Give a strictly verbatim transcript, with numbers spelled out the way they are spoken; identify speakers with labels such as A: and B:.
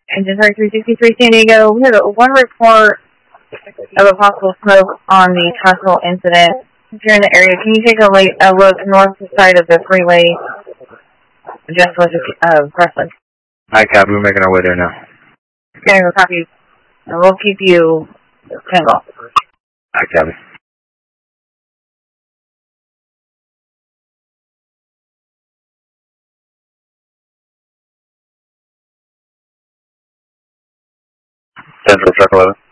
A: Engine three sixty-three San Diego, we have one report of a possible smoke on the Tunstall incident. If you're in the area, can you take a, late, a look north side of the freeway just west of Crestwood?
B: Hi, copy. We're making our way there now.
A: Okay, we'll copy. We'll keep you tangled.
B: Hi, copy. Central Truck eleven.